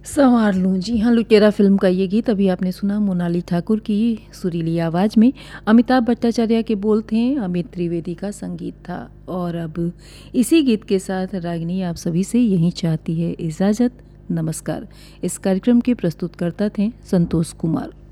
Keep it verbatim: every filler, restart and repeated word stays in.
संवार लूँ। जी हाँ, लुटेरा फ़िल्म का ये गीत अभी आपने सुना मोनाली ठाकुर की सुरीली आवाज़ में। अमिताभ भट्टाचार्य के बोल थे, अमित त्रिवेदी का संगीत था। और अब इसी गीत के साथ रागिनी आप सभी से यही चाहती है इजाज़त। नमस्कार। इस कार्यक्रम के प्रस्तुतकर्ता थे संतोष कुमार।